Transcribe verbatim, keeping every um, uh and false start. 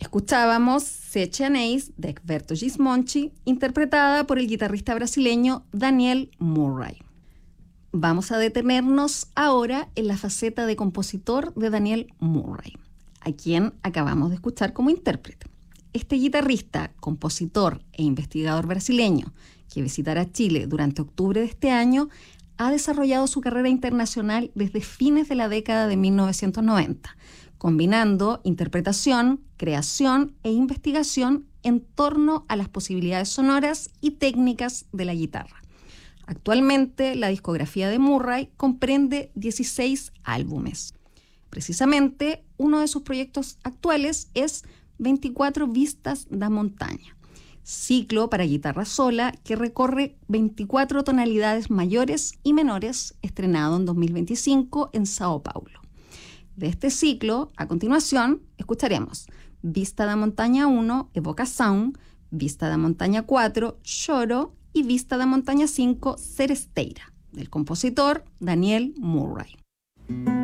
Escuchábamos Sete Anéis de Egberto Gismonti, interpretada por el guitarrista brasileño Daniel Murray. Vamos a detenernos ahora en la faceta de compositor de Daniel Murray, a quien acabamos de escuchar como intérprete. Este guitarrista, compositor e investigador brasileño, que visitará Chile durante octubre de este año, ha desarrollado su carrera internacional desde fines de la década de mil novecientos noventa, combinando interpretación, creación e investigación en torno a las posibilidades sonoras y técnicas de la guitarra. Actualmente, la discografía de Murray comprende dieciséis álbumes. Precisamente, uno de sus proyectos actuales es veinticuatro Vistas da Montanha, ciclo para guitarra sola que recorre veinticuatro tonalidades mayores y menores, estrenado en dos mil veinticinco en Sao Paulo. De este ciclo, a continuación, escucharemos Vista da Montanha uno, Evocação, Vista da Montanha cuatro, Choro y Vista da Montanha cinco, Seresteira, del compositor Daniel Murray.